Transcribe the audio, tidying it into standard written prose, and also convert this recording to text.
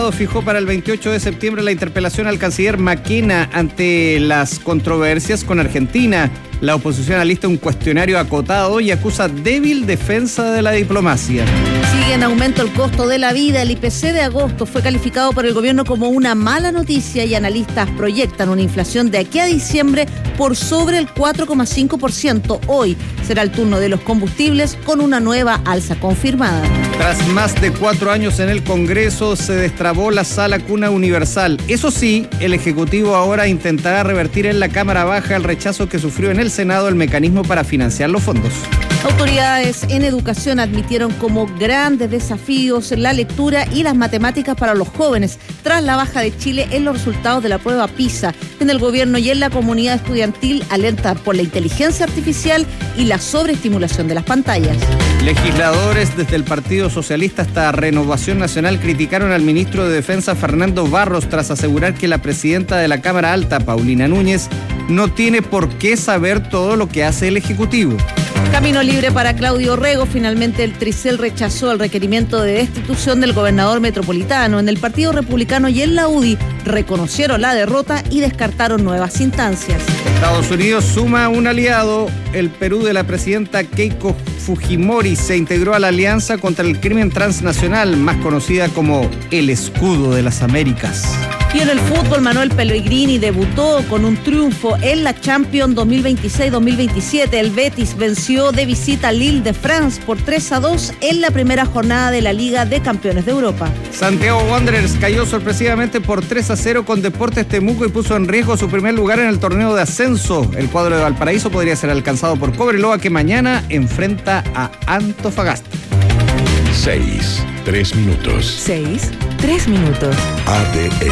Senado fijó para el 28 de septiembre la interpelación al canciller Maquena ante las controversias con Argentina. La oposición alista un cuestionario acotado y acusa débil defensa de la diplomacia. Sigue en aumento el costo de la vida. El IPC de agosto fue calificado por el gobierno como una mala noticia y analistas proyectan una inflación de aquí a diciembre por sobre el 4,5%. Hoy será el turno de los combustibles con una nueva alza confirmada. Tras más de 4 años en el Congreso, se destrabó la sala cuna universal. Eso sí, el Ejecutivo ahora intentará revertir en la Cámara Baja el rechazo que sufrió en el Senado el mecanismo para financiar los fondos. Autoridades en educación admitieron como grandes desafíos la lectura y las matemáticas para los jóvenes tras la baja de Chile en los resultados de la prueba PISA. En el gobierno y en la comunidad estudiantil alertan por la inteligencia artificial y la sobreestimulación de las pantallas. Legisladores desde el Partido Socialista hasta Renovación Nacional criticaron al ministro de Defensa Fernando Barros tras asegurar que la presidenta de la Cámara Alta, Paulina Núñez, no tiene por qué saber todo lo que hace el Ejecutivo. Camino libre para Claudio Rego. Finalmente el Tricel rechazó el requerimiento de destitución del gobernador metropolitano. En el Partido Republicano y en la UDI reconocieron la derrota y descartaron nuevas instancias. Estados Unidos suma un aliado. El Perú de la presidenta Keiko Fujimori se integró a la Alianza contra el Crimen Transnacional, más conocida como el Escudo de las Américas. Y en el fútbol, Manuel Pellegrini debutó con un triunfo en la Champions 2026-2027. El Betis venció de visita al Lille de France por 3-2 en la primera jornada de la Liga de Campeones de Europa. Santiago Wanderers cayó sorpresivamente por 3-0 con Deportes Temuco y puso en riesgo su primer lugar en el torneo de ascenso. El cuadro de Valparaíso podría ser alcanzado por Cobreloa, que mañana enfrenta a Antofagasta. 6, 3 minutos. 6, 3 minutos. ADN.